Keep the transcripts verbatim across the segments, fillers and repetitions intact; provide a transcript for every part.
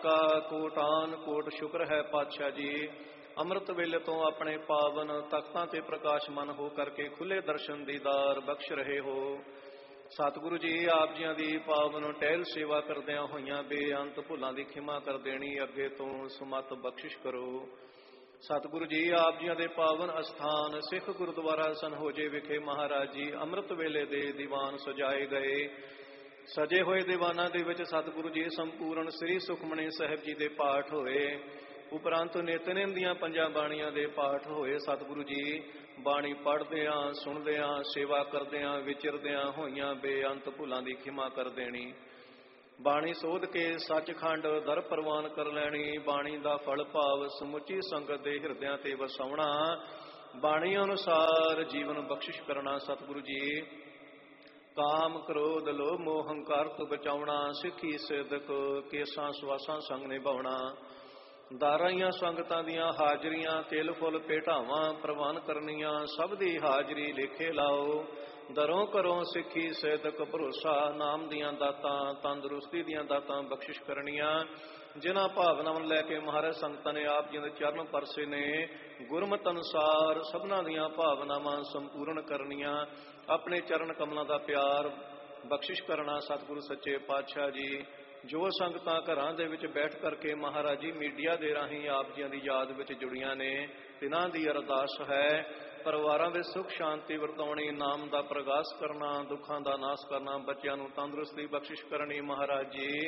का कोटान कोट शुक्र है पातशाह जी। ਅੰਮ੍ਰਿਤ ਵੇਲੇ ਤੋਂ ਆਪਣੇ ਪਾਵਨ ਤਖਤਾਂ ਤੇ ਪ੍ਰਕਾਸ਼ਮਾਨ ਹੋ ਕਰਕੇ ਖੁੱਲੇ ਦਰਸ਼ਨ ਦੀਦਾਰ ਬਖਸ਼ ਰਹੇ ਹੋ। ਸਤਿਗੁਰੂ ਜੀ ਆਪ ਜੀਆਂ ਦੀ ਪਾਵਨ ਟਹਿਲ ਸੇਵਾ ਕਰਦਿਆਂ ਹੋਈਆਂ ਬੇਅੰਤ ਭੁੱਲਾਂ ਦੀ ਖਿਮਾ ਕਰ ਦੇਣੀ ਅੱਗੇ ਤੋਂ ਸੁਮਤ ਬਖਸ਼ਿਸ਼ ਕਰੋ। ਸਤਿਗੁਰੂ ਜੀ ਆਪ ਜੀਆਂ ਦੇ ਪਾਵਨ ਅਸਥਾਨ ਸਿੱਖ ਗੁਰਦੁਆਰਾ ਸਨਹੋਜੇ ਵਿਖੇ ਮਹਾਰਾਜ ਜੀ ਅੰਮ੍ਰਿਤ ਵੇਲੇ ਦੇ ਦੀਵਾਨ ਸਜਾਏ ਗਏ। ਸਜੇ ਹੋਏ ਦੀਵਾਨਾਂ ਦੇ ਵਿੱਚ ਸਤਿਗੁਰੂ ਜੀ ਸੰਪੂਰਨ ਸ੍ਰੀ ਸੁਖਮਨੀ ਸਾਹਿਬ ਜੀ ਦੇ ਪਾਠ ਹੋਏ। ਉਪਰੰਤ ਨਿਤਨੇਮ ਦੀਆਂ ਪੰਜਾਂ ਬਾਣੀਆਂ ਦੇ ਪਾਠ ਹੋਏ। ਸਤਿਗੁਰੂ ਜੀ ਬਾਣੀ ਪੜ੍ਹਦਿਆਂ ਸੁਣਦਿਆਂ ਸੇਵਾ ਕਰਦਿਆਂ ਵਿਚਰਦਿਆਂ ਹੋਈਆਂ ਬੇਅੰਤ ਭੁੱਲਾਂ ਦੀ ਖਿਮਾ ਕਰ ਦੇਣੀ। ਬਾਣੀ ਸੋਧ ਕੇ ਸੱਚਖੰਡ ਦਰ ਪ੍ਰਵਾਨ ਕਰ ਲੈਣੀ। ਬਾਣੀ ਦਾ ਫਲ ਭਾਵ ਸਮੁੱਚੀ ਸੰਗਤ ਦੇ ਹਿਰਦਿਆਂ ਤੇ ਵਸਾਉਣਾ। ਬਾਣੀ ਅਨੁਸਾਰ ਜੀਵਨ ਬਖਸ਼ਿਸ਼ ਕਰਨਾ। ਸਤਿਗੁਰੂ ਜੀ ਕਾਮ ਕ੍ਰੋਧ ਲੋਭ ਮੋਹ ਹੰਕਾਰ ਤੋਂ ਬਚਾਉਣਾ। ਸਿੱਖੀ ਸਿਦਕ ਕੇਸਾਂ ਸਵਾਸਾਂ ਸੰਗ ਨਿਭਾਉਣਾ। ਦਾਰਾਈਆਂ ਸੰਗਤਾਂ ਦੀਆਂ ਹਾਜ਼ਰੀਆਂ ਤਿਲ ਫੁੱਲ ਭੇਟਾਵਾਂ ਪ੍ਰਵਾਨ ਕਰਨੀਆਂ। ਸਭ ਦੀ ਹਾਜ਼ਰੀ ਲੇਖੇ ਲਾਓ। ਦਰੋਂ ਘਰੋਂ ਸਿੱਖੀ ਸਿਦਕ ਭਰੋਸਾ ਨਾਮ ਦੀਆਂ ਦਾਤਾਂ ਤੰਦਰੁਸਤੀ ਦੀਆਂ ਦਾਤਾਂ ਬਖਸ਼ਿਸ਼ ਕਰਨੀਆਂ। ਜਿਨ੍ਹਾਂ ਭਾਵਨਾਵਾਂ ਲੈ ਕੇ ਮਹਾਰਾਜ ਸੰਗਤਾਂ ਨੇ ਆਪ ਜੀ ਦੇ ਚਰਨ ਪਰਸੇ ਨੇ ਗੁਰਮਤਿ ਅਨੁਸਾਰ ਸਭਨਾਂ ਦੀਆਂ ਭਾਵਨਾਵਾਂ ਸੰਪੂਰਨ ਕਰਨੀਆਂ। ਆਪਣੇ ਚਰਨ ਕਮਲਾਂ ਦਾ ਪਿਆਰ ਬਖਸ਼ਿਸ਼ ਕਰਨਾ। ਸਤਿਗੁਰੂ ਸੱਚੇ ਪਾਤਸ਼ਾਹ ਜੀ ਜੋ ਸੰਗਤਾਂ ਘਰਾਂ ਦੇ ਵਿੱਚ ਬੈਠ ਕਰਕੇ ਮਹਾਰਾਜ ਜੀ ਮੀਡੀਆ ਦੇ ਰਾਹੀਂ ਆਪ ਜੀਆਂ ਦੀ ਯਾਦ ਵਿੱਚ ਜੁੜੀਆਂ ਨੇ ਤਿਨਾਂ ਦੀ ਅਰਦਾਸ ਹੈ ਪਰਿਵਾਰਾਂ ਵਿੱਚ ਸੁੱਖ ਸ਼ਾਂਤੀ ਵਰਤਾਉਣੀ ਨਾਮ ਦਾ ਪ੍ਰਗਾਸ ਕਰਨਾ ਦੁੱਖਾਂ ਦਾ ਨਾਸ਼ ਕਰਨਾ ਬੱਚਿਆਂ ਨੂੰ ਤੰਦਰੁਸਤੀ ਬਖਸ਼ਿਸ਼ ਕਰਨੀ। ਮਹਾਰਾਜ ਜੀ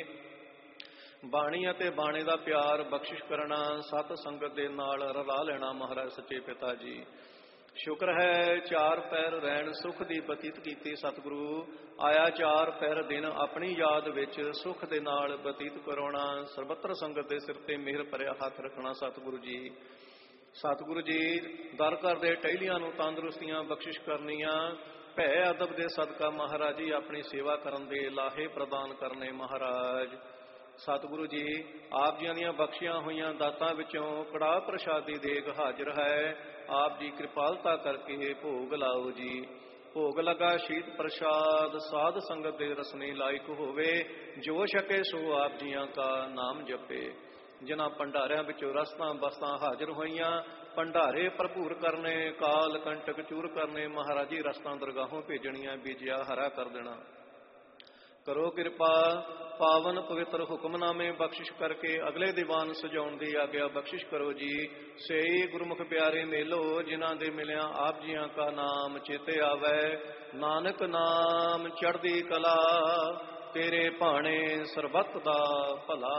ਬਾਣੀ ਅਤੇ ਬਾਣੇ ਦਾ ਪਿਆਰ ਬਖਸ਼ਿਸ਼ ਕਰਨਾ ਸਤ ਸੰਗਤ ਦੇ ਨਾਲ ਰਲਾ ਲੈਣਾ। ਮਹਾਰਾਜ ਸੱਚੇ ਪਿਤਾ ਜੀ ਸ਼ੁਕਰ ਹੈ ਚਾਰ ਪੈਰ ਰਹਿਣ ਸੁਖ ਦੀ ਬਤੀਤ ਕੀਤੀ। ਸਤਿਗੁਰੂ ਆਇਆ ਚਾਰ ਪੈਰ ਦਿਨ ਆਪਣੀ ਯਾਦ ਵਿੱਚ ਸੁਖ ਦੇ ਨਾਲ ਬਤੀਤ ਕਰਾਉਣਾ। ਸਰਬੱਤਰ ਸੰਗਤ ਦੇ ਸਿਰ ਤੇ ਮਿਹਰ ਭਰਿਆ ਹੱਥ ਰੱਖਣਾ। ਸਤਿਗੁਰੂ ਜੀ ਸਤਿਗੁਰੂ ਜੀ ਦਰ ਘਰ ਦੇ ਟਹਿਲੀਆਂ ਨੂੰ ਤੰਦਰੁਸਤੀਆਂ ਬਖਸ਼ਿਸ਼ ਕਰਨੀਆਂ। ਭੈ ਅਦਬ ਦੇ ਸਦਕਾ ਮਹਾਰਾਜ ਜੀ ਆਪਣੀ ਸੇਵਾ ਕਰਨ ਦੇ ਲਾਹੇ ਪ੍ਰਦਾਨ ਕਰਨੇ। ਮਹਾਰਾਜ ਸਤਿਗੁਰੂ ਜੀ ਆਪ ਜੀਆਂ ਦੀਆਂ ਬਖਸ਼ੀਆਂ ਹੋਈਆਂ ਦਾਤਾਂ ਵਿੱਚੋਂ ਕੜਾਹ ਪ੍ਰਸ਼ਾਦੀ ਦੇਗ ਹਾਜ਼ਰ ਹੈ। ਆਪ ਜੀ ਕਿਰਪਾਲਤਾ ਕਰਕੇ ਭੋਗ ਲਾਓ ਜੀ। ਭੋਗ ਲਗਾ ਸ਼ੀਤ ਪ੍ਰਸ਼ਾਦ ਸਾਧ ਸੰਗਤ ਦੇ ਰਸਨੇ ਲਾਇਕ ਹੋਵੇ। ਜੋ ਛਕੇ ਸੋ ਆਪ ਜੀਆਂ ਕਾ ਨਾਮ ਜਪੇ। ਜਿਨ੍ਹਾਂ ਭੰਡਾਰਿਆਂ ਵਿੱਚੋਂ ਰਸਤਾਂ ਬਸਤਾਂ ਹਾਜ਼ਰ ਹੋਈਆਂ ਭੰਡਾਰੇ ਭਰਪੂਰ ਕਰਨੇ ਕਾਲ ਕੰਟਕ ਚੂਰ ਕਰਨੇ। ਮਹਾਰਾਜ ਜੀ ਰਸਤਾਂ ਦਰਗਾਹੋਂ ਭੇਜਣੀਆਂ ਬੀਜਿਆ ਹਰਾ ਕਰ ਦੇਣਾ। ਕਰੋ ਕਿਰਪਾ ਪਾਵਨ ਪਵਿੱਤਰ ਹੁਕਮਨਾਮੇ ਬਖਸ਼ਿਸ਼ ਕਰਕੇ ਅਗਲੇ ਦੀਵਾਨ ਸਜਾਉਣ ਦੀ ਆਗਿਆ ਬਖਸ਼ਿਸ਼ ਕਰੋ ਜੀ। ਸਹੀ ਗੁਰਮੁਖ ਪਿਆਰੇ ਮੇਲੋ ਜਿਨ੍ਹਾਂ ਦੇ ਮਿਲਿਆ ਆਪ ਜੀਆਂ ਕਾ ਨਾਮ ਚੇਤੇ ਆਵੈ। ਨਾਨਕ ਨਾਮ ਚੜ੍ਹਦੀ ਕਲਾ ਤੇਰੇ ਭਾਣੇ ਸਰਬੱਤ ਦਾ ਭਲਾ।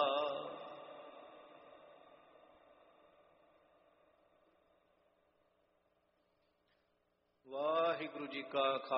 ਵਾਹਿਗੁਰੂ ਜੀ ਕਾ ਖਾਲਸਾ